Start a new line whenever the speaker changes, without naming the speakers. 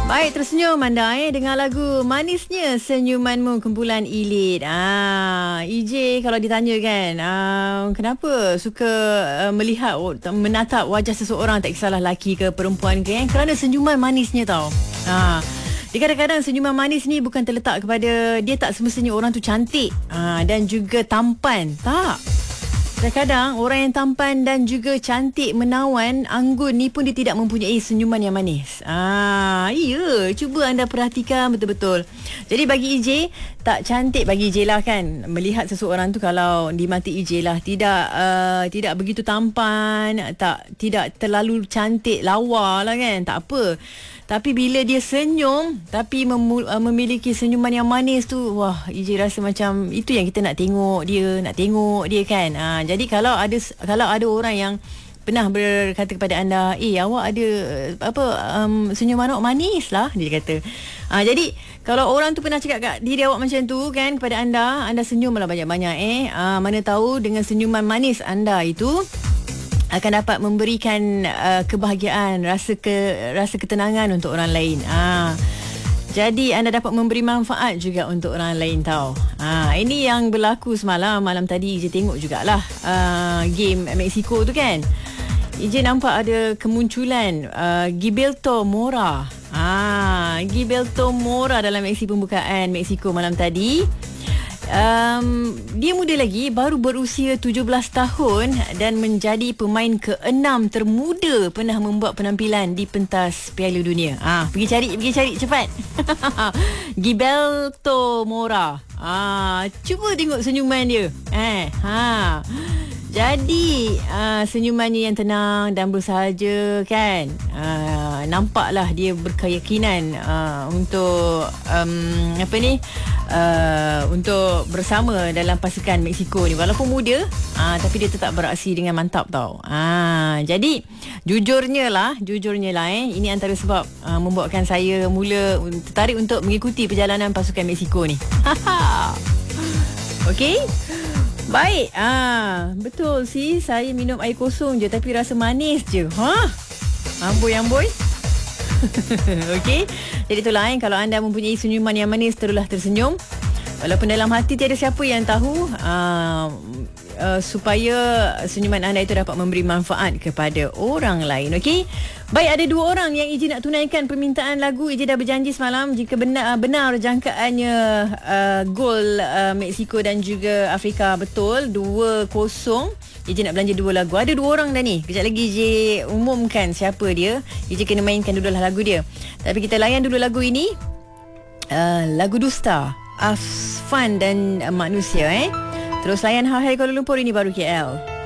Baik, tersenyum anda dengar lagu Manisnya Senyumanmu kumpulan Elite. EJ kalau ditanya kan, kenapa suka melihat, menatap wajah seseorang, tak kisahlah lelaki ke perempuan ke, kerana senyuman manisnya tau. Dia kadang-kadang senyuman manis ni bukan terletak kepada dia tak semestinya orang tu cantik dan juga tampan. Tak. Kadang-kadang orang yang tampan dan juga cantik, menawan, anggun ni pun dia tidak mempunyai senyuman yang manis. Ya, cuba anda perhatikan betul-betul. Jadi bagi EJ, tak cantik bagi EJ lah kan. Melihat seseorang tu kalau di mata EJ lah tidak begitu tampan, tidak terlalu cantik, lawa lah kan. Tak apa. Tapi bila dia senyum tapi memiliki senyuman yang manis tu, wah, EJ rasa macam itu yang kita nak tengok dia kan. Jadi kalau ada orang yang pernah berkata kepada anda, awak ada senyuman awak manis lah, dia kata. Jadi kalau orang tu pernah cakap kat diri awak macam tu kan kepada anda senyumlah banyak-banyak. Mana tahu dengan senyuman manis anda itu akan dapat memberikan kebahagiaan, rasa ketenangan untuk orang lain. Jadi anda dapat memberi manfaat juga untuk orang lain tau. Ini yang berlaku malam tadi EJ tengok jugalah game Mexico tu kan. EJ nampak ada kemunculan Gilberto Mora. Gilberto Mora dalam aksi pembukaan Mexico malam tadi. Dia muda lagi, baru berusia 17 tahun dan menjadi pemain ke-6 termuda pernah membuat penampilan di pentas Piala Dunia. Pergi cari cepat. Gilberto Mora. Cuba tengok senyuman dia. Jadi senyumannya yang tenang dan bersahaja kan. Nampaklah dia berkeyakinan untuk untuk bersama dalam pasukan Mexico ni. Walaupun muda, tapi dia tetap beraksi dengan mantap tau. Jadi jujurnya lah ini antara sebab membuatkan saya mula tertarik untuk mengikuti perjalanan pasukan Mexico ni. Okey. Baik. Betul sih, saya minum air kosong je tapi rasa manis je. Amboi. Okey. Jadi itulah kalau anda mempunyai senyuman yang manis, teruslah tersenyum. Walaupun dalam hati tiada siapa yang tahu, supaya senyuman anda itu dapat memberi manfaat kepada orang lain. Okey. Baik, ada 2 orang yang EJ nak tunaikan permintaan lagu. EJ dah berjanji semalam jika benar jangkaannya gol Mexico dan juga Afrika betul 2-0, EJ nak belanja 2 lagu. Ada 2 orang dah ni. Kejap lagi EJ umumkan siapa dia. EJ kena mainkan dululah lagu dia. Tapi kita layan dulu lagu ini. Lagu Dusta, Afan dan Manusia. Terus layan Hai Kuala Lumpur, ini baru KL.